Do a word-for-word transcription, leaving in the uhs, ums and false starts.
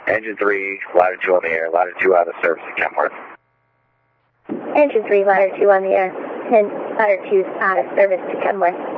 Engine three, ladder two on the air, ladder two out of service to Kenworth. Engine three, ladder two on the air, and ladder two out of service to Kenworth.